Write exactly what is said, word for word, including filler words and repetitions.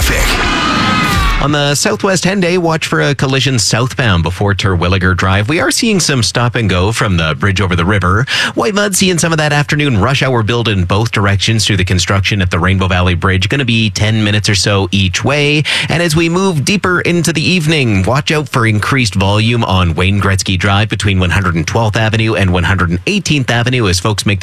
traffic. On the Southwest Henday, watch for a collision southbound before Terwilliger Drive. We are seeing some stop and go from the bridge over the river. White Mud seeing some of that afternoon rush hour build in both directions through the construction at the Rainbow Valley Bridge. Going to be ten minutes or so each way. And as we move deeper into the evening, watch out for increased volume on Wayne Gretzky Drive between one hundred twelfth Avenue and one hundred eighteenth Avenue as folks make their